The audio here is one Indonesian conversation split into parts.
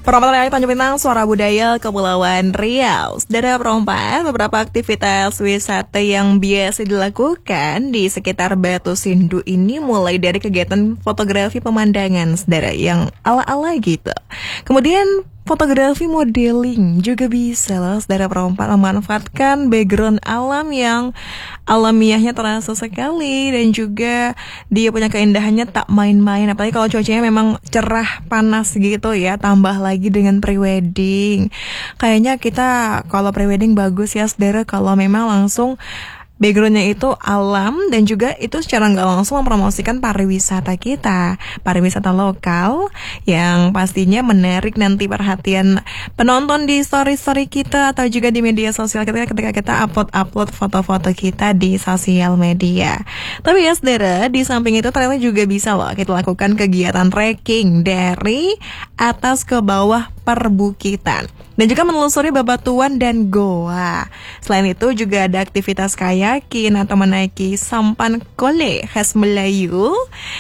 Perompak dari Tanjung Pinang, Suara Budaya Kepulauan Riau. Saudara perompak, beberapa aktivitas wisata yang biasa dilakukan di sekitar Batu Sindu ini mulai dari kegiatan fotografi pemandangan, saudara, yang ala-ala gitu. Kemudian fotografi modeling juga bisa loh, saudara perompak, memanfaatkan background alam yang alamiahnya terasa sekali dan juga dia punya keindahannya tak main-main. Apalagi kalau cuacanya memang cerah panas gitu ya, tambah lagi dengan prewedding. Kayaknya kita kalau prewedding bagus ya, saudara, kalau memang langsung backgroundnya itu alam dan juga itu secara nggak langsung mempromosikan pariwisata kita, pariwisata lokal yang pastinya menarik nanti perhatian penonton di story-story kita atau juga di media sosial kita ketika kita upload foto-foto kita di sosial media. Tapi ya saudara, di samping itu ternyata juga bisa loh kita lakukan kegiatan trekking dari atas ke bawah perbukitan dan juga menelusuri bebatuan dan goa. Selain itu juga ada aktivitas kayakin atau menaiki sampan kole khas Melayu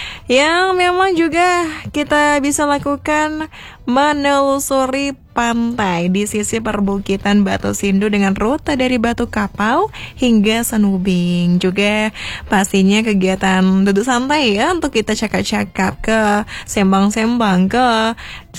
yang memang juga kita bisa lakukan menelusuri pantai di sisi perbukitan Batu Sindu dengan rute dari Batu Kapau hingga Sanubing. Juga pastinya kegiatan duduk santai ya untuk kita cakap-cakap ke sembang-sembang ke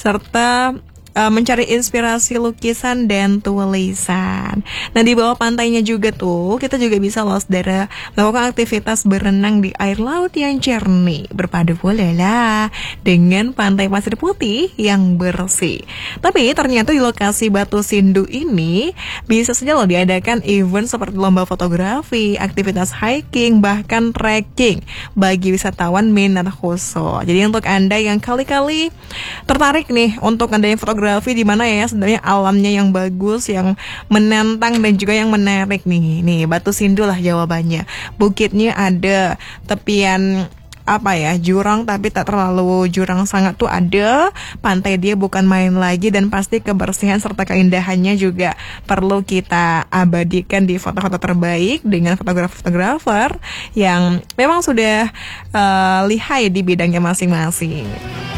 serta mencari inspirasi lukisan dan tulisan. Nah di bawah pantainya juga tuh kita juga bisa loh saudara melakukan aktivitas berenang di air laut yang jernih berpadu pula lah dengan pantai pasir putih yang bersih. Tapi ternyata di lokasi Batu Sindu ini bisa saja loh diadakan event seperti lomba fotografi, aktivitas hiking, bahkan trekking bagi wisatawan minat khusus. Jadi untuk Anda yang kali-kali tertarik nih untuk adain fotografi di mana ya sebenarnya alamnya yang bagus, yang menantang dan juga yang menarik nih. Nih Batu Sindu lah jawabannya. Bukitnya ada, tepian jurang tapi tak terlalu jurang sangat tuh ada, pantai dia bukan main lagi dan pasti kebersihan serta keindahannya juga perlu kita abadikan di foto-foto terbaik dengan fotografer yang memang sudah lihai di bidangnya masing-masing.